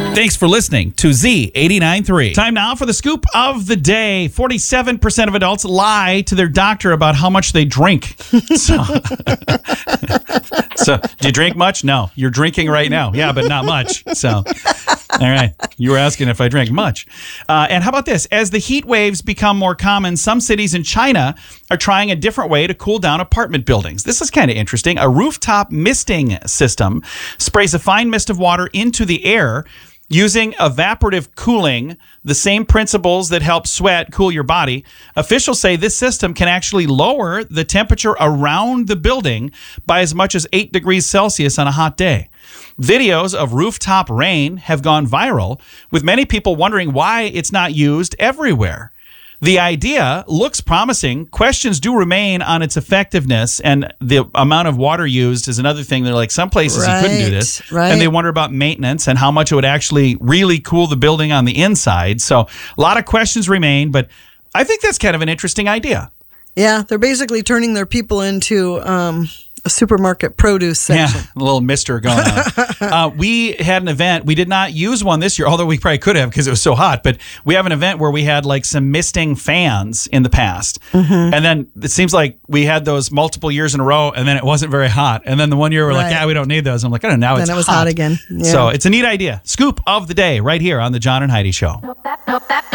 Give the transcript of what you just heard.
Thanks for listening to Z89.3. Time now for the scoop of the day. 47% of adults lie to their doctor about how much they drink. So, do you drink much? No. You're drinking right now. Yeah, but not much. So, all right. You were asking if I drank much. And how about this? As the heat waves become more common, some cities in China are trying a different way to cool down apartment buildings. This is kind of interesting. A rooftop misting system sprays a fine mist of water into the air using evaporative cooling, the same principles that help sweat cool your body. Officials say this system can actually lower the temperature around the building by as much as 8 degrees Celsius on a hot day. Videos of rooftop rain have gone viral, with many people wondering why it's not used everywhere. The idea looks promising. Questions do remain on its effectiveness, and the amount of water used is another thing. They're like, some places you couldn't do this. Right. And they wonder about maintenance and how much it would actually really cool the building on the inside. So a lot of questions remain, but I think that's kind of an interesting idea. Yeah, they're basically turning their people into a supermarket produce section. Yeah, a little mister going on. We had an event. We did not use one this year, although we probably could have because it was so hot. But we have an event where we had like some misting fans in the past. Mm-hmm. And then it seems like we had those multiple years in a row, and then it wasn't very hot. And then the one year we're like, yeah, we don't need those. I'm like, I don't know. Now then it was hot again. Yeah. So it's a neat idea. Scoop of the day right here on the John and Heidi Show.